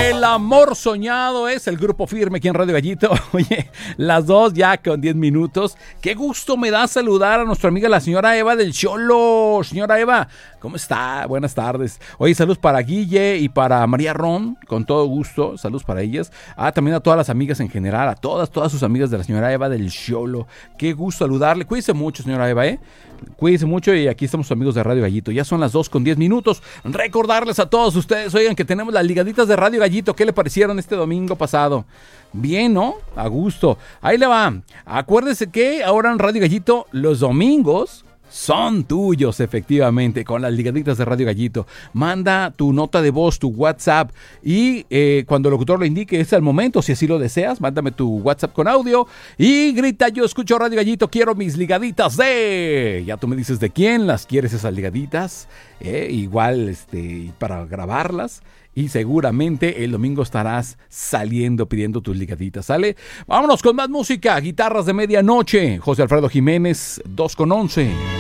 El amor soñado es el Grupo Firme aquí en Radio Gallito. Oye, las 2 ya con 10 minutos. Qué gusto me da saludar a nuestra amiga la señora Eva del Xolo. Señora Eva, ¿cómo está? Buenas tardes. Oye, saludos para Guille y para María Ron, con todo gusto. Saludos para ellas. También a todas las amigas en general, a todas sus amigas de la señora Eva del Xolo. Qué gusto saludarle. Cuídese mucho, señora Eva, Cuídense mucho y aquí estamos amigos de Radio Gallito. Ya son las 2 con 10 minutos. Recordarles a todos ustedes, oigan, que tenemos las ligaditas de Radio Gallito. ¿Qué le parecieron este domingo pasado? Bien, ¿no? A gusto. Ahí le va. Acuérdese que ahora en Radio Gallito los domingos son tuyos, efectivamente, con las ligaditas de Radio Gallito. Manda tu nota de voz, tu WhatsApp, y cuando el locutor lo indique es el momento, si así lo deseas, mándame tu WhatsApp con audio y grita: yo escucho Radio Gallito, quiero mis ligaditas de... Ya tú me dices de quién las quieres esas ligaditas, igual para grabarlas. Y seguramente el domingo estarás saliendo pidiendo tus ligaditas, ¿sale? Vámonos con más música. Guitarras de medianoche. José Alfredo Jiménez, 2 con 11.